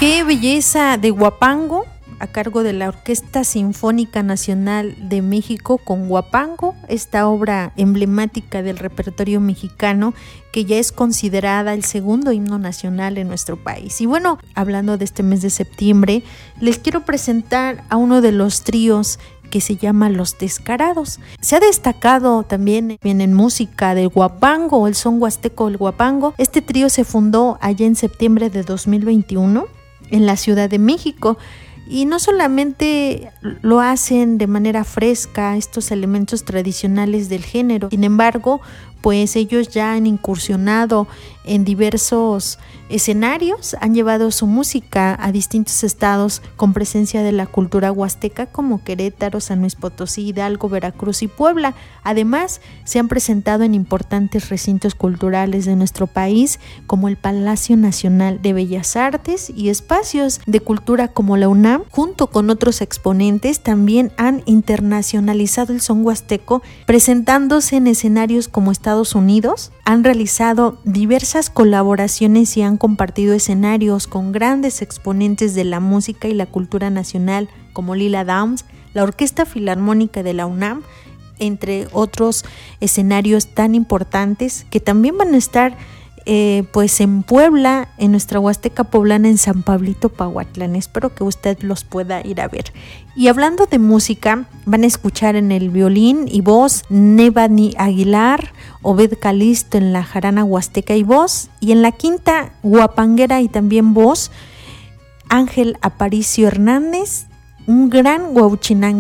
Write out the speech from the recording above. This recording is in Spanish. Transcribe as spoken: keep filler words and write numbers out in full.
Qué belleza de Huapango, a cargo de la Orquesta Sinfónica Nacional de México con Huapango, esta obra emblemática del repertorio mexicano que ya es considerada el segundo himno nacional en nuestro país. Y bueno, hablando de este mes de septiembre, les quiero presentar a uno de los tríos que se llama Los Descarados. Se ha destacado también en música del Huapango, el son huasteco del Huapango. Este trío se fundó allá en septiembre de dos mil veintiuno en la Ciudad de México. Y no solamente lo hacen de manera fresca estos elementos tradicionales del género, sin embargo, pues ellos ya han incursionado en diversos escenarios, han llevado su música a distintos estados con presencia de la cultura huasteca como Querétaro, San Luis Potosí, Hidalgo, Veracruz y Puebla. Además, se han presentado en importantes recintos culturales de nuestro país como el Palacio Nacional de Bellas Artes y espacios de cultura como la UNAM. Junto con otros exponentes, también han internacionalizado el son huasteco, presentándose en escenarios como Estados Unidos. Han realizado diversas colaboraciones y han compartido escenarios con grandes exponentes de la música y la cultura nacional como Lila Downs, la Orquesta Filarmónica de la UNAM, entre otros escenarios tan importantes que también van a estar eh, pues en Puebla, en nuestra Huasteca Poblana, en San Pablito Pahuatlán. Espero que usted los pueda ir a ver. Y hablando de música, van a escuchar en el violín y voz Nevani Aguilar, Obed Calisto en la jarana huasteca y voz, y en la quinta huapanguera y también voz, Ángel Aparicio Hernández, un gran huauchinango